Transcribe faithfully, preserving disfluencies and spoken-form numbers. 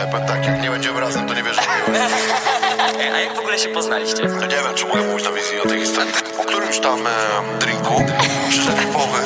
ja powiem tak, jak nie będziemy razem, to nie wierzę w miłość. A jak w ogóle się poznaliście? No nie wiem, czy mogę mówić na wizji o tej historii. Po którymś tam e, drinku przyszedł typowy